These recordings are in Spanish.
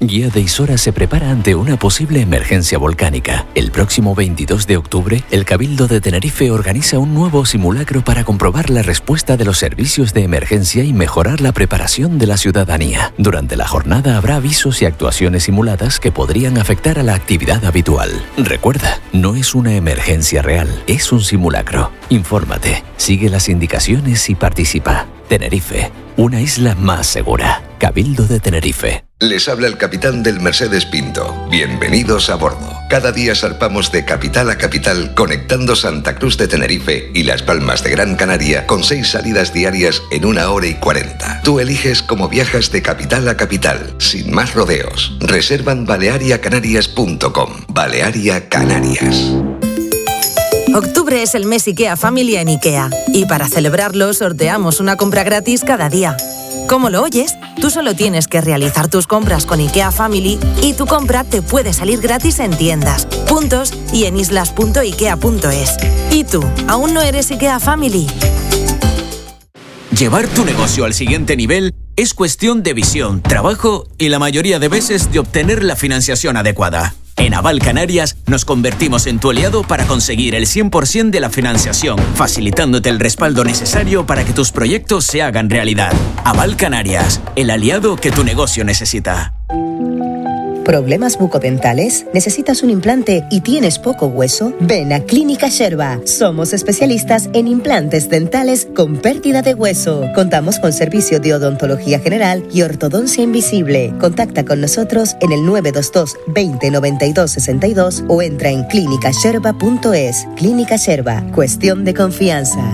Guía de Isora se prepara ante una posible emergencia volcánica. El próximo 22 de octubre, el Cabildo de Tenerife organiza un nuevo simulacro para comprobar la respuesta de los servicios de emergencia y mejorar la preparación de la ciudadanía. Durante la jornada habrá avisos y actuaciones simuladas que podrían afectar a la actividad habitual. Recuerda, no es una emergencia real, es un simulacro. Infórmate, sigue las indicaciones y participa. Tenerife, una isla más segura. Cabildo de Tenerife. Les habla el capitán del Mercedes Pinto. Bienvenidos a bordo. Cada día zarpamos de capital a capital, conectando Santa Cruz de Tenerife y Las Palmas de Gran Canaria con 6 salidas diarias en 1 hora y 40. Tú eliges cómo viajas de capital a capital, sin más rodeos. Reserva en baleariacanarias.com. Balearia Canarias. Octubre es el mes IKEA Family en IKEA. Y para celebrarlo, sorteamos una compra gratis cada día. ¿Cómo lo oyes? Tú solo tienes que realizar tus compras con IKEA Family y tu compra te puede salir gratis en tiendas, puntos y en islas.ikea.es. ¿Y tú, aún no eres IKEA Family? Llevar tu negocio al siguiente nivel es cuestión de visión, trabajo y la mayoría de veces de obtener la financiación adecuada. En Aval Canarias nos convertimos en tu aliado para conseguir el 100% de la financiación, facilitándote el respaldo necesario para que tus proyectos se hagan realidad. Aval Canarias, el aliado que tu negocio necesita. ¿Problemas bucodentales? ¿Necesitas un implante y tienes poco hueso? Ven a Clínica Sherba. Somos especialistas en implantes dentales con pérdida de hueso. Contamos con servicio de odontología general y ortodoncia invisible. Contacta con nosotros en el 922 20 92 62 o entra en clinicasherba.es. Clínica Sherba. Cuestión de confianza.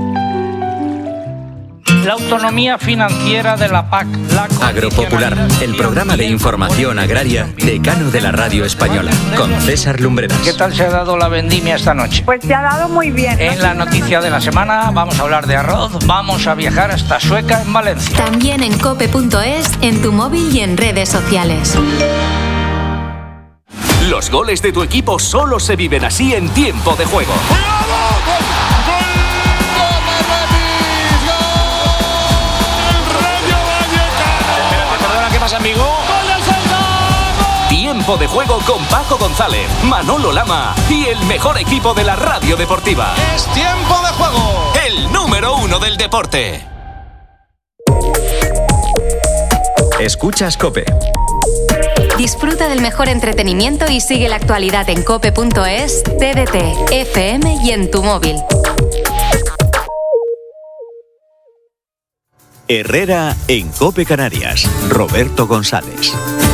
La autonomía financiera de la PAC. Agropopular, el programa de información agraria decano de la radio española, con César Lumbreras. ¿Qué tal se ha dado la vendimia esta noche? Pues se ha dado muy bien. En la noticia de la semana vamos a hablar de arroz, vamos a viajar hasta Sueca en Valencia. También en cope.es, en tu móvil y en redes sociales. Los goles de tu equipo solo se viven así en tiempo de juego. Amigo. Tiempo de juego con Paco González, Manolo Lama y el mejor equipo de la radio deportiva. Es tiempo de juego. El número 1 del deporte. Escuchas COPE. Disfruta del mejor entretenimiento y sigue la actualidad en cope.es, TDT, FM y en tu móvil. Herrera en COPE Canarias. Roberto González.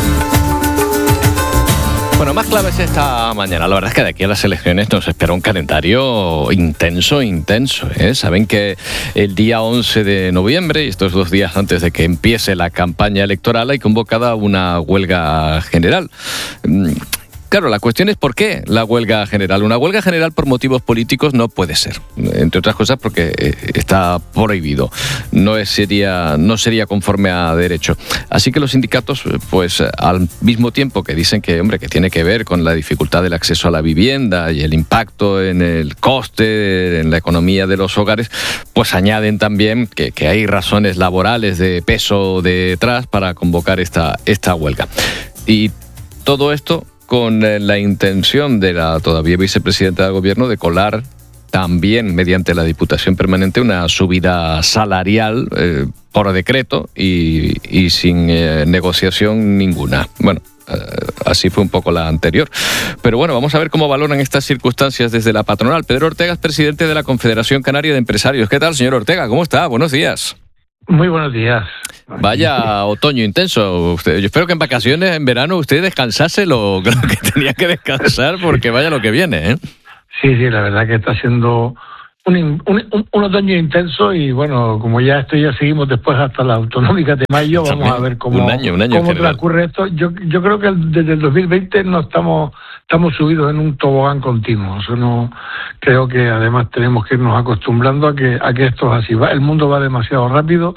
Bueno, más claves esta mañana. La verdad es que de aquí a las elecciones nos espera un calendario intenso. Saben que el día 11 de noviembre, y estos 2 días antes de que empiece la campaña electoral, hay convocada una huelga general. Claro, la cuestión es ¿por qué la huelga general? Una huelga general por motivos políticos no puede ser, entre otras cosas porque está prohibido, no sería conforme a derecho. Así que los sindicatos, pues al mismo tiempo que dicen que tiene que ver con la dificultad del acceso a la vivienda y el impacto en el coste, en la economía de los hogares, pues añaden también que hay razones laborales de peso detrás para convocar esta huelga. Y todo esto con la intención de la todavía vicepresidenta del Gobierno de colar también mediante la Diputación Permanente una subida salarial por decreto y sin negociación ninguna. Bueno, así fue un poco la anterior. Pero bueno, vamos a ver cómo valoran estas circunstancias desde la patronal. Pedro Ortega es presidente de la Confederación Canaria de Empresarios. ¿Qué tal, señor Ortega? ¿Cómo está? Buenos días. Muy buenos días. Vaya otoño intenso. Yo espero que en vacaciones, en verano, usted descansase lo que tenía que descansar, porque vaya lo que viene, ¿eh? Sí, la verdad que está siendo un otoño intenso y bueno, como ya seguimos después hasta la autonómica de mayo, vamos a ver cómo transcurre esto. Yo creo que desde el 2020 no estamos subidos en un tobogán continuo. Eso no, creo que además tenemos que irnos acostumbrando a que esto es así. El mundo va demasiado rápido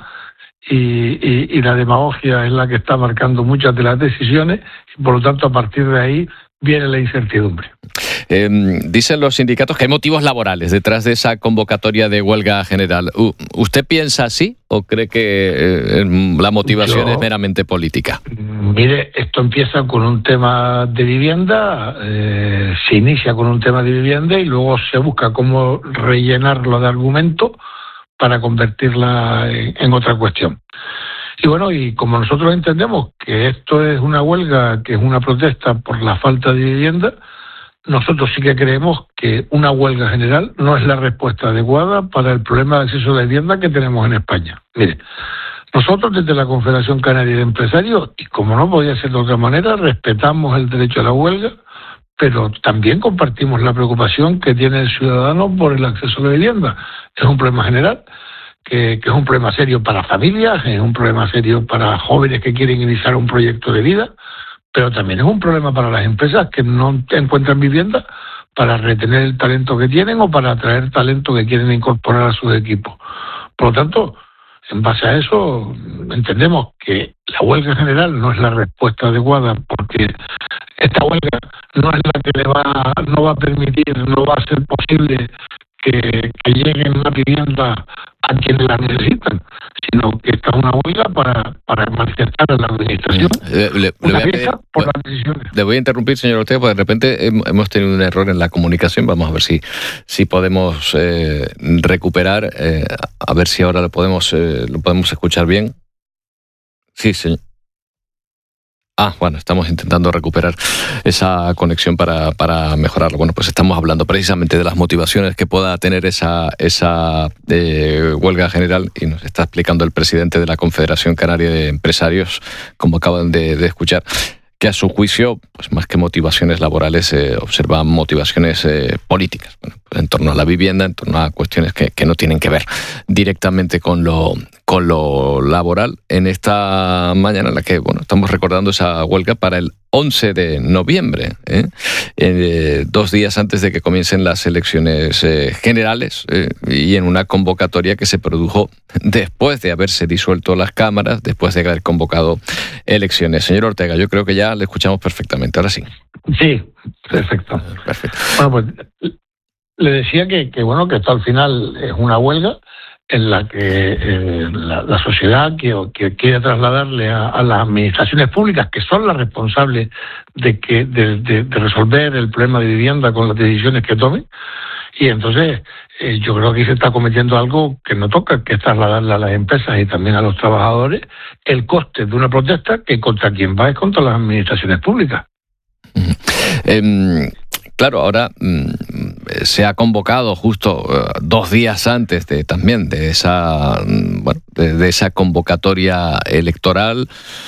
y la demagogia es la que está marcando muchas de las decisiones y por lo tanto a partir de ahí viene la incertidumbre. Dicen los sindicatos que hay motivos laborales detrás de esa convocatoria de huelga general. ¿Usted piensa así o cree que la motivación es meramente política? Mire, esto empieza con un tema de vivienda, se inicia con un tema de vivienda y luego se busca cómo rellenarlo de argumento para convertirla en otra cuestión. Y bueno, y como nosotros entendemos que esto es una huelga, que es una protesta por la falta de vivienda, nosotros sí que creemos que una huelga general no es la respuesta adecuada para el problema de acceso a la vivienda que tenemos en España. Mire, nosotros desde la Confederación Canaria de Empresarios, y como no podía ser de otra manera, respetamos el derecho a la huelga, pero también compartimos la preocupación que tiene el ciudadano por el acceso a la vivienda. Es un problema general, que es un problema serio para familias, es un problema serio para jóvenes que quieren iniciar un proyecto de vida, pero también es un problema para las empresas que no encuentran vivienda para retener el talento que tienen o para atraer talento que quieren incorporar a sus equipos. Por lo tanto, en base a eso, entendemos que la huelga general no es la respuesta adecuada, porque esta huelga no es la que no va a permitir, no va a ser posible que lleguen una vivienda a quienes la necesitan, sino que esta es una huelga para manifestar a la administración por las decisiones. Le voy a interrumpir, señor Ortega, porque de repente hemos tenido un error en la comunicación. Vamos a ver si podemos recuperar, a ver si ahora lo podemos escuchar bien. Sí, señor. Bueno, estamos intentando recuperar esa conexión para mejorarlo. Bueno, pues estamos hablando precisamente de las motivaciones que pueda tener esa huelga general y nos está explicando el presidente de la Confederación Canaria de Empresarios, como acaban de escuchar, que a su juicio, pues más que motivaciones laborales, observa motivaciones políticas, bueno, en torno a la vivienda, en torno a cuestiones que no tienen que ver directamente con lo laboral, en esta mañana en la que estamos recordando esa huelga para el 11 de noviembre, 2 días antes de que comiencen las elecciones generales, y en una convocatoria que se produjo después de haberse disuelto las cámaras, después de haber convocado elecciones. Señor Ortega, yo creo que ya le escuchamos perfectamente. Ahora sí. Sí, perfecto. Bueno, pues le decía que esto al final es una huelga en la que la sociedad que quiere trasladarle a las administraciones públicas, que son las responsables de resolver el problema de vivienda con las decisiones que tomen. Y entonces yo creo que aquí se está cometiendo algo que no toca, que es trasladarle a las empresas y también a los trabajadores el coste de una protesta que contra quien va es contra las administraciones públicas. Claro, ahora se ha convocado justo 2 días antes de esa convocatoria electoral.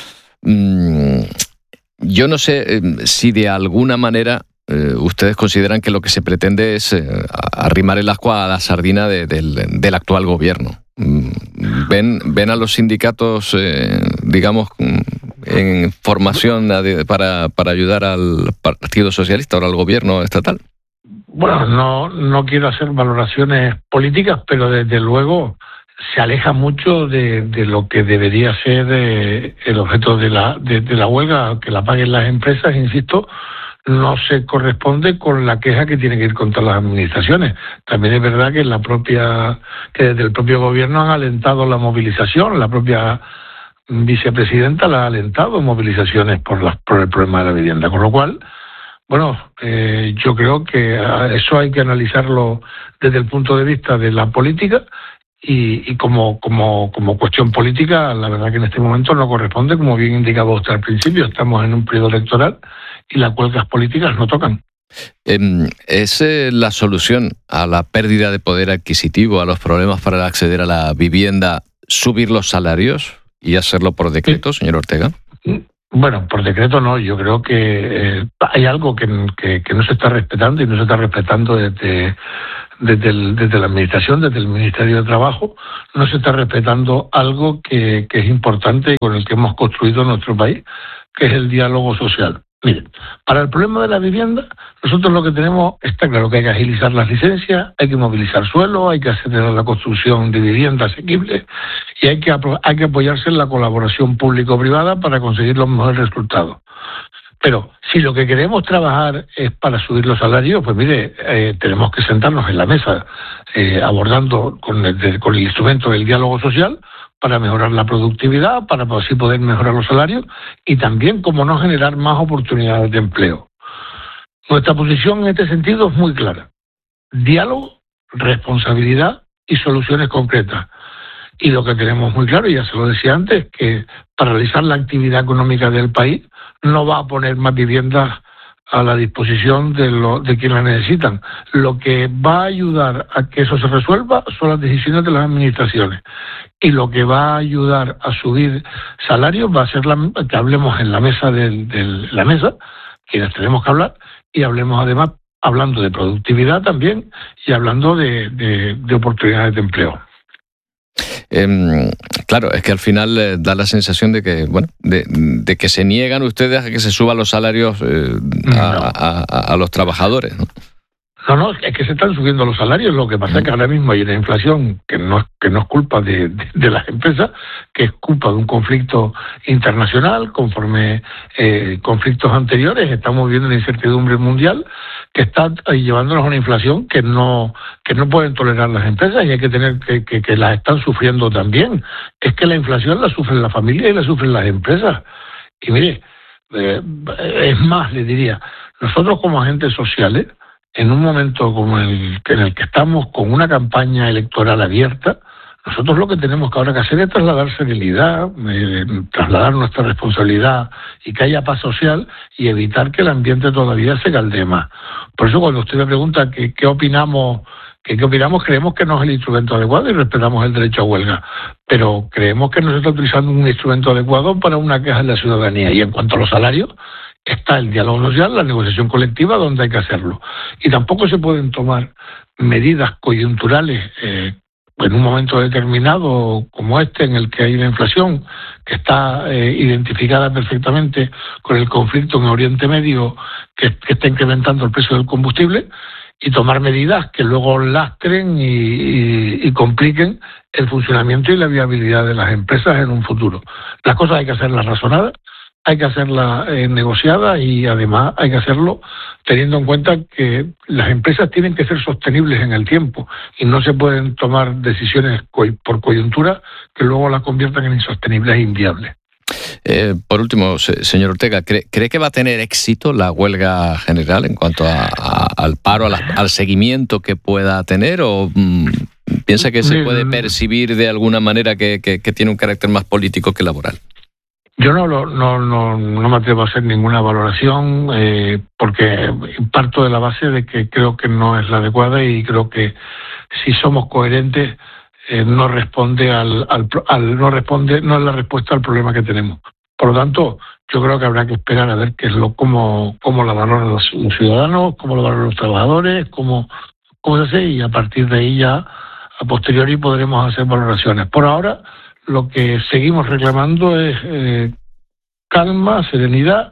Yo no sé si de alguna manera ustedes consideran que lo que se pretende es arrimar el ascua a la sardina del actual gobierno. ¿Ven a los sindicatos, digamos, en formación para ayudar al Partido Socialista, ahora al gobierno estatal? Bueno, no quiero hacer valoraciones políticas, pero desde luego se aleja mucho de lo que debería ser el objeto de la huelga, que la paguen las empresas, insisto. No se corresponde con la queja que tiene que ir contra las administraciones. También es verdad que desde el propio gobierno han alentado la movilización, la propia vicepresidenta la ha alentado movilizaciones por el problema de la vivienda, con lo cual, yo creo que eso hay que analizarlo desde el punto de vista de la política y como cuestión política, la verdad que en este momento no corresponde, como bien indicaba usted al principio, estamos en un periodo electoral y las huelgas políticas no tocan. ¿Es la solución a la pérdida de poder adquisitivo, a los problemas para acceder a la vivienda, subir los salarios y hacerlo por decreto, señor Ortega? Bueno, por decreto no. Yo creo que hay algo que no se está respetando y no se está respetando desde la Administración, desde el Ministerio de Trabajo. No se está respetando algo que es importante y con el que hemos construido nuestro país, que es el diálogo social. Miren, para el problema de la vivienda, nosotros lo que tenemos, está claro que hay que agilizar las licencias, hay que movilizar suelo, hay que acelerar la construcción de vivienda asequible y hay que apoyarse en la colaboración público-privada para conseguir los mejores resultados. Pero si lo que queremos trabajar es para subir los salarios, pues mire, tenemos que sentarnos en la mesa abordando con el instrumento del diálogo social para mejorar la productividad, para así poder mejorar los salarios y también, como no, generar más oportunidades de empleo. Nuestra posición en este sentido es muy clara. Diálogo, responsabilidad y soluciones concretas. Y lo que tenemos muy claro, y ya se lo decía antes, que paralizar la actividad económica del país no va a poner más viviendas a la disposición de quienes la necesitan. Lo que va a ayudar a que eso se resuelva son las decisiones de las administraciones. Y lo que va a ayudar a subir salarios va a ser que hablemos en la mesa la mesa, quienes tenemos que hablar, y hablemos además hablando de productividad también y hablando de oportunidades de empleo. Claro, es que al final da la sensación de que, bueno, de que se niegan ustedes a que se suban los salarios a los trabajadores, ¿no? No, es que se están subiendo los salarios. Lo que pasa es que ahora mismo hay una inflación que no es culpa de las empresas, que es culpa de un conflicto internacional. Conforme conflictos anteriores, estamos viendo una incertidumbre mundial que está llevándonos a una inflación que no pueden tolerar las empresas, y hay que tener que las están sufriendo también. Es que la inflación la sufren las familias y la sufren las empresas. Y mire, es más, le diría, nosotros como agentes sociales, en un momento como en el que estamos con una campaña electoral abierta, nosotros lo que tenemos que ahora que hacer es trasladar serenidad, trasladar nuestra responsabilidad y que haya paz social y evitar que el ambiente todavía se caldee más. Por eso cuando usted me pregunta qué opinamos, creemos que no es el instrumento adecuado y respetamos el derecho a huelga, pero creemos que no se está utilizando un instrumento adecuado para una queja de la ciudadanía. Y en cuanto a los salarios, está el diálogo social, la negociación colectiva, donde hay que hacerlo. Y tampoco se pueden tomar medidas coyunturales en un momento determinado como este, en el que hay una inflación que está identificada perfectamente con el conflicto en Oriente Medio, que está incrementando el precio del combustible, y tomar medidas que luego lastren y compliquen el funcionamiento y la viabilidad de las empresas en un futuro. Las cosas hay que hacerlas razonadas, hay que hacerla negociada, y además hay que hacerlo teniendo en cuenta que las empresas tienen que ser sostenibles en el tiempo y no se pueden tomar decisiones por coyuntura que luego las conviertan en insostenibles e inviables. Por último, señor Ortega, ¿cree que va a tener éxito la huelga general en cuanto al paro, al seguimiento que pueda tener, o piensa que se puede percibir de alguna manera que tiene un carácter más político que laboral? Yo no me atrevo a hacer ninguna valoración porque parto de la base de que creo que no es la adecuada, y creo que si somos coherentes no responde no es la respuesta al problema que tenemos. Por lo tanto, yo creo que habrá que esperar a ver cómo la valoran los ciudadanos, cómo lo valoran los trabajadores, cómo se hace, y a partir de ahí ya a posteriori podremos hacer valoraciones. Por ahora, lo que seguimos reclamando es calma, serenidad,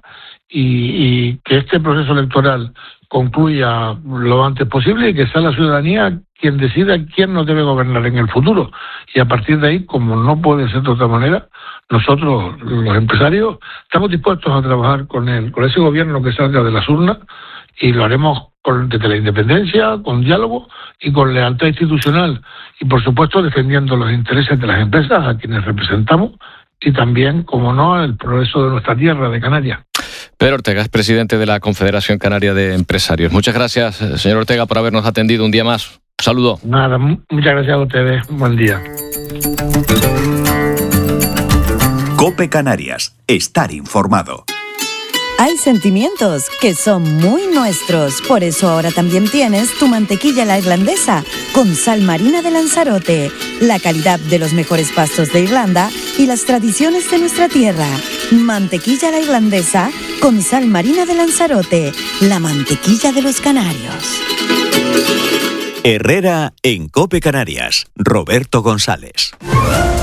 y que este proceso electoral concluya lo antes posible y que sea la ciudadanía quien decida quién nos debe gobernar en el futuro. Y a partir de ahí, como no puede ser de otra manera, nosotros, los empresarios, estamos dispuestos a trabajar con ese gobierno que salga de las urnas, y lo haremos desde la independencia, con diálogo y con lealtad institucional, y por supuesto defendiendo los intereses de las empresas a quienes representamos, y también, como no, el progreso de nuestra tierra, de Canarias. Pedro Ortega es presidente de la Confederación Canaria de Empresarios. Muchas gracias, señor Ortega, por habernos atendido un día más. Un saludo. Nada, muchas gracias a ustedes. Buen día. COPE Canarias. Estar informado. Hay sentimientos que son muy nuestros, por eso ahora también tienes tu mantequilla la irlandesa con sal marina de Lanzarote, la calidad de los mejores pastos de Irlanda y las tradiciones de nuestra tierra. Mantequilla la irlandesa con sal marina de Lanzarote, la mantequilla de los canarios. Herrera en COPE Canarias, Roberto González.